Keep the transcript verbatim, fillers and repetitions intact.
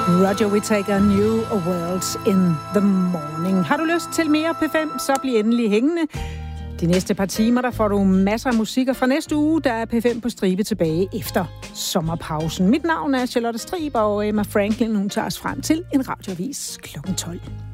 Roger Whittaker, New World in the Morning. Har du lyst til mere P fem, så bliv endelig hængende. De næste par timer, der får du masser af musik, og fra næste uge, der er P fem på stribe tilbage efter sommerpausen. Mit navn er Charlotte Strib, og Emma Franklin, hun tager os frem til en radioavis klokken tolv.